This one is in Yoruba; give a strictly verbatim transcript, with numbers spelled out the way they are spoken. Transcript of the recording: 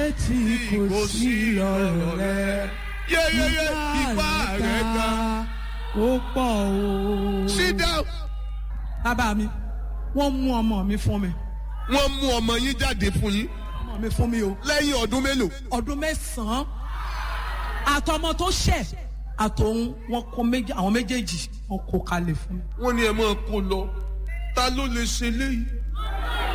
ṣé tí kò sí lọ́rọ̀ rẹ. yeyeye ipá rẹ ga. ó pọ̀ o. sit down. bàbá mi wọ́n mú ọmọ mi fún mi. wọ́n mú ọmọ yín jáde fún yín. ọmọ mi fún mi o. lẹ́yìn ọdún mélòó. ọdún mẹ́sàn-án àtọmọ tó ṣẹ̀ àtòun wọn kó méjì àwọn méjèèjì wọn kó kalẹ̀ fún mi. wọ́n ní ẹ máa kó lọ ta ló lè ṣe léyìí.